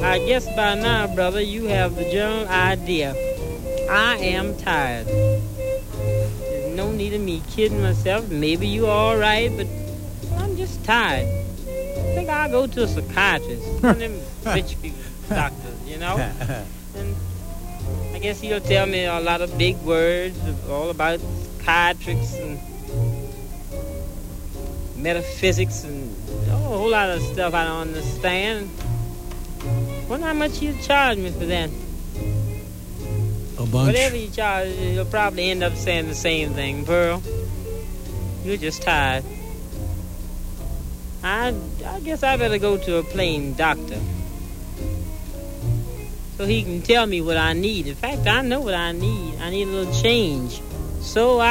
I guess by now, brother, you have the general idea. I am tired. There's no need of me kidding myself. Maybe you're all right, but I'm just tired. I think I'll go to a psychiatrist. One of them rich people doctors, you know? And I guess he'll tell me a lot of big words, all about psychiatrics and metaphysics and a whole lot of stuff I don't understand. Wonder how much he'll charge me for that. A bunch. Whatever you charge, you'll probably end up saying the same thing. Pearl, you're just tired. I guess I better go to a plain doctor so he can tell me what I need. In fact, I know what I need. I need a little change. So